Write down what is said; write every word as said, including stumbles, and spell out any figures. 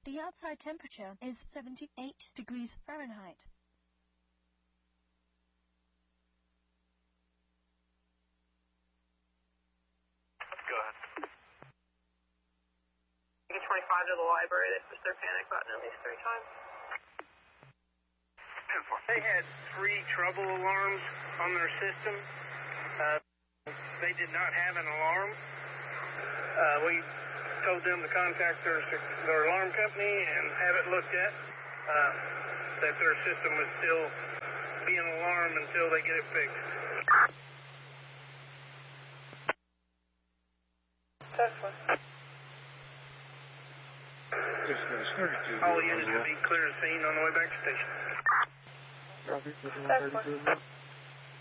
The outside temperature is seventy-eight degrees Fahrenheit. Go ahead. Get twenty-five to the library. They pushed their panic button at least three times. They had three trouble alarms on their system. Uh, they did not have an alarm. Uh, we told them to contact their, their alarm company and have it looked at, uh, that their system would still be an alarm until they get it fixed. Tesla. All units will be clear of scene on the way back to station. Tesla.